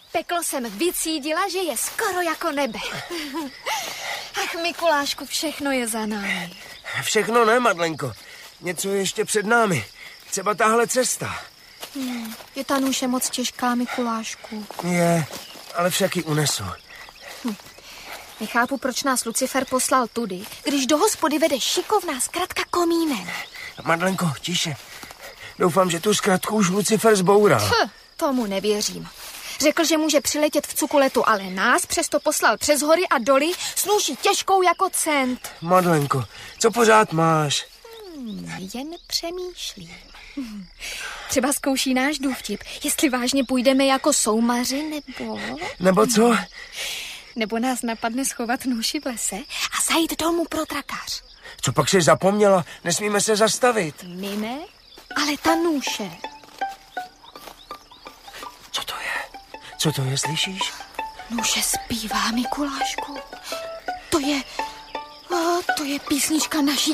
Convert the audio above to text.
Peklo jsem vycídila, že je skoro jako nebe. Ach, Mikulášku, všechno je za námi. Všechno ne, Madlenko. Něco je ještě před námi. Třeba tahle cesta. Je ta nůše moc těžká, Mikulášku. Je, ale však ji unesu. Nechápu, proč nás Lucifer poslal tudy, když do hospody vede šikovná zkratka komínem. Madlenko, tiše. Doufám, že tu zkratku už Lucifer zboural. Tomu nevěřím. Řekl, že může přiletět v cukuletu, ale nás přesto poslal přes hory a doly s nůší těžkou jako cent. Madlenko, co pořád máš? Jen přemýšlím. Třeba zkouší náš důvtip, jestli vážně půjdeme jako soumaři, nebo... Nebo co? Nebo nás napadne schovat nůši v lese a zajít domů pro trakář. Co pak jsi zapomněla? Nesmíme se zastavit. My ne, ale ta nůše. Co to je? Co to je, slyšíš? Nůše zpívá, Mikulášku. To je písnička naší